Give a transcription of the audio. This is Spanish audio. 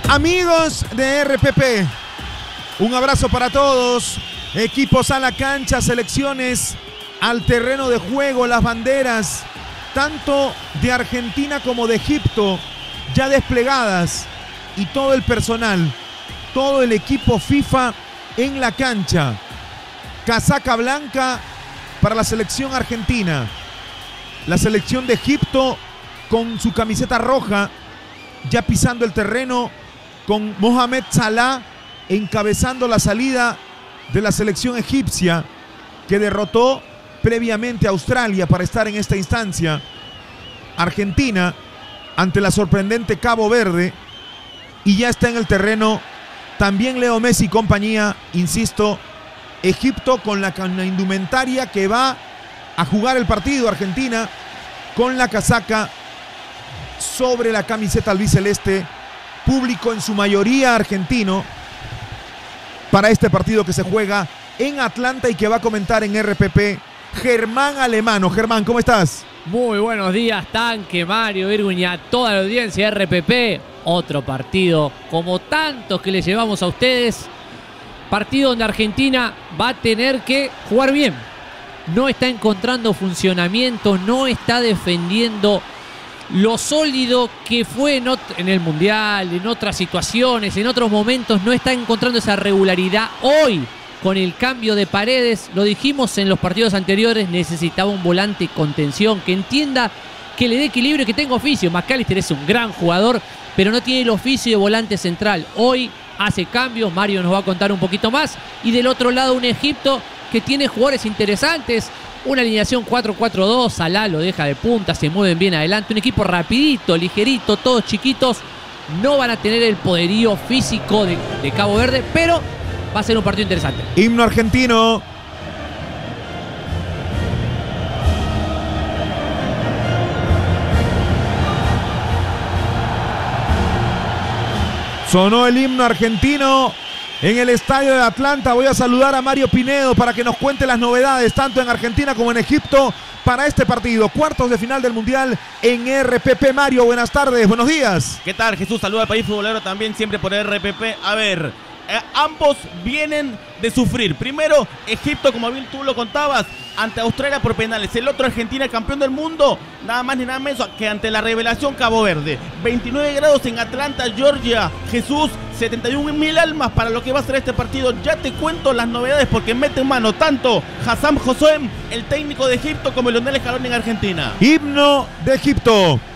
Amigos de RPP, un abrazo para todos. Equipos a la cancha, selecciones al terreno de juego, las banderas, tanto de Argentina como de Egipto, ya desplegadas, y todo el personal, todo el equipo FIFA en la cancha. Casaca blanca para la selección argentina. La selección de Egipto con su camiseta roja, ya pisando el terreno, con Mohamed Salah encabezando la salida de la selección egipcia, que derrotó previamente a Australia para estar en esta instancia. Argentina ante la sorprendente Cabo Verde, y ya está en el terreno también Leo Messi y compañía. Insisto, Egipto con la indumentaria que va a jugar el partido. Argentina con la casaca sobre la camiseta albiceleste. Público en su mayoría argentino para este partido que se juega en Atlanta y que va a comentar en RPP Germán Alemano. Germán, ¿cómo estás? Muy buenos días, Tanque, Mario, Irwin y a toda la audiencia de RPP. Otro partido como tantos que le llevamos a ustedes. Partido donde Argentina va a tener que jugar bien. No está encontrando funcionamiento, no está defendiendo lo sólido que fue en el Mundial, en otras situaciones, en otros momentos. No está encontrando esa regularidad. Hoy, con el cambio de Paredes, lo dijimos en los partidos anteriores, necesitaba un volante contención que entienda, que le dé equilibrio y que tenga oficio. McAllister es un gran jugador, pero no tiene el oficio de volante central. Hoy hace cambios, Mario nos va a contar un poquito más. Y del otro lado, un Egipto que tiene jugadores interesantes. Una alineación 4-4-2, Salah lo deja de punta, se mueven bien adelante. Un equipo rapidito, ligerito, todos chiquitos. No van a tener el poderío físico de Cabo Verde, pero va a ser un partido interesante. Himno argentino. Sonó el himno argentino en el estadio de Atlanta. Voy a saludar a Mario Pinedo para que nos cuente las novedades tanto en Argentina como en Egipto para este partido. Cuartos de final del Mundial en RPP. Mario, buenas tardes, buenos días. ¿Qué tal, Jesús? Saluda al país futbolero también, siempre por RPP. A ver, ambos vienen de sufrir. Primero, Egipto, como bien tú lo contabas, ante Australia por penales. El otro, Argentina, campeón del mundo, nada más ni nada menos que ante la revelación Cabo Verde. 29 grados en Atlanta, Georgia. Jesús, 71.000 almas para lo que va a ser este partido. Ya te cuento las novedades porque mete en mano tanto Hassam Hossem, el técnico de Egipto, como Lionel Scaloni en Argentina. Himno de Egipto.